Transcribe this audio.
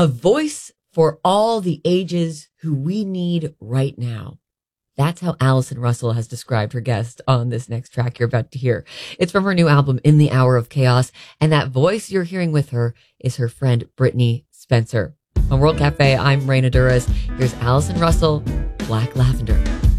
A voice for all the ages who we need right now. That's how Allison Russell has described her guest on this next track you're about to hear. It's from her new album, In the Hour of Chaos, and that voice you're hearing with her is her friend Brittney Spencer. On World Cafe, I'm Raina Douras. Here's Allison Russell, Black Lavender.